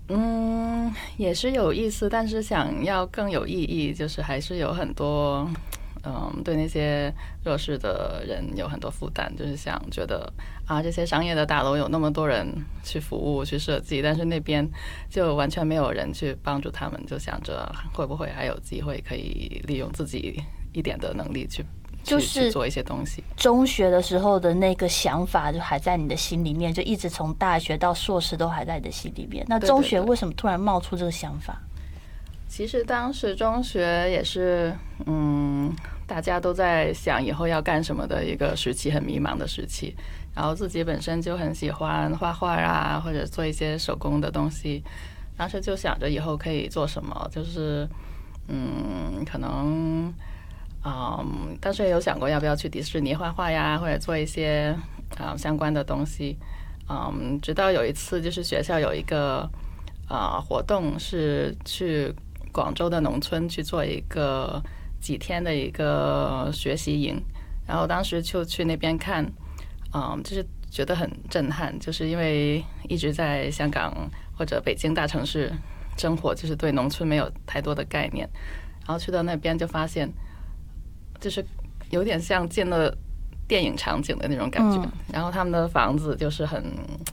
也是有意思，但是想要更有意义，就是还是有很多，对那些弱势的人有很多负担，就是想觉得啊，这些商业的大楼有那么多人去服务、去设计，但是那边就完全没有人去帮助他们，就想着会不会还有机会可以利用自己一点的能力去做一些东西。 中学的时候的那个想法就还在你的心里面，就一直从大学到硕士都还在你的心里面。那中学为什么突然冒出这个想法？ 其实当时中学也是，大家都在想以后要干什么的一个时期，很迷茫的时期。然后自己本身就很喜欢画画啊，或者做一些手工的东西。当时就想着以后可以做什么，就是可能当时也有想过要不要去迪士尼画画呀，或者做一些相关的东西。直到有一次，就是学校有一个活动，是去广州的农村去做一个几天的一个学习营，然后当时就去那边看，就是觉得很震撼，就是因为一直在香港或者北京大城市生活，就是对农村没有太多的概念，然后去到那边就发现，就是有点像进了电影场景的那种感觉，然后他们的房子就是很，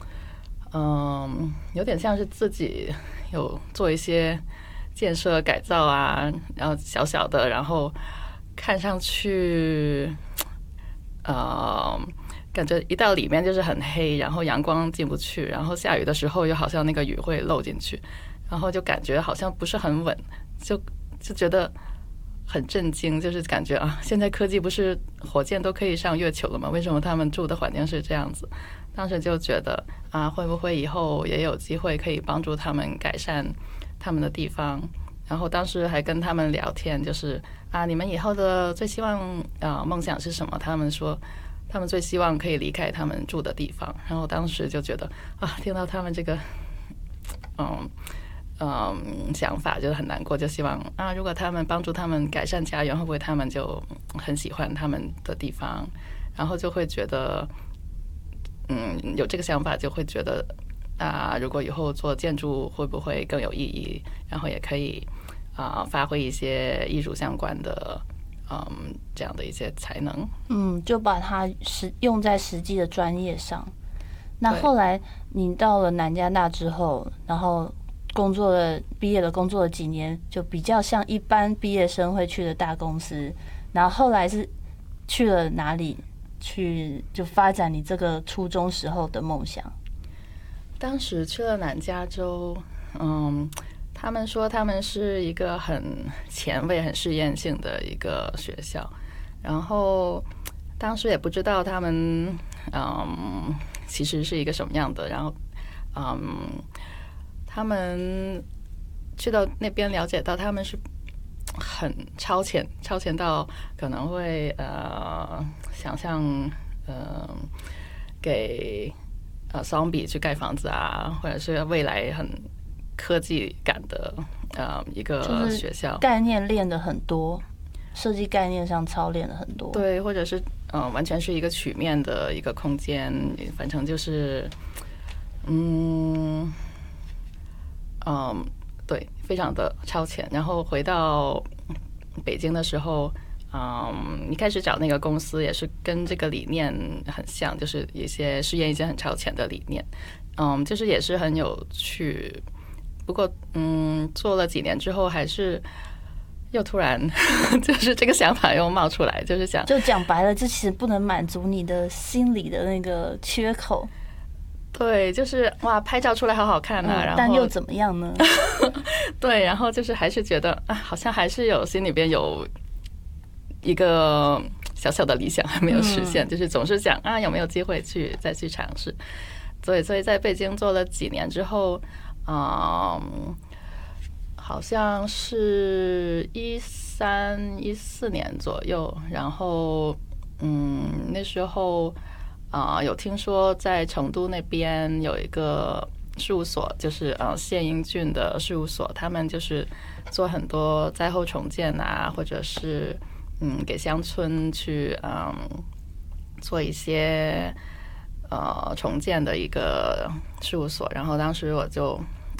有点像是自己有做一些建设改造啊，然后小小的，然后看上去，感觉一到里面就是很黑，然后阳光进不去，然后下雨的时候又好像那个雨会漏进去，然后就感觉好像不是很稳，就觉得很震惊，就是感觉啊，现在科技不是火箭都可以上月球了吗？为什么他们住的环境是这样子？当时就觉得啊，会不会以后也有机会可以帮助他们改善他们的地方？然后当时还跟他们聊天，就是啊，你们以后的最希望梦想是什么？他们说他们最希望可以离开他们住的地方。然后当时就觉得啊，听到他们这个想法就很难过，就希望啊，如果他们帮助他们改善家园，会不会他们就很喜欢他们的地方？然后就会觉得，有这个想法，就会觉得啊，如果以后做建筑会不会更有意义？然后也可以发挥一些艺术相关的这样的一些才能。 就把它用在实际的专业上。那后来你到了南加大之后，然后毕业了工作了几年，就比较像一般毕业生会去的大公司。然后后来是去了哪里去，就发展你这个初中时候的梦想？ 当时去了南加州，他们说他们是一个很前卫、很试验性的一个学校，然后当时也不知道他们其实是一个什么样的，然后他们去到那边了解到他们是很超前到可能会想象给桑比去盖房子啊，或者是未来很科技感的一个学校， 概念练的很多，设计概念上操练了很多。 对，或者是完全是一个曲面的一个空间，反正就是对，非常的超前。然后回到北京的时候，一开始找那个公司也是跟这个理念很像，就是试验一些很超前的理念，就是也是很有趣。不过，做了几年之后，还是又突然就是这个想法又冒出来，就是想， 就讲白了，这其实不能满足你的心理的那个缺口。 对，就是哇，拍照出来好好看啊，然后但又怎么样呢？ 对，然后就是还是觉得啊，好像还是有心里边有一个小小的理想还没有实现，就是总是想啊，有没有机会再去尝试。所以在北京做了几年之后，好像是13、14年左右，然后那时候有听说在成都那边有一个事务所，就是谢英俊的事务所，他们就是做很多灾后重建啊，或者是给乡村去做一些重建的一个事务所。然后当时我就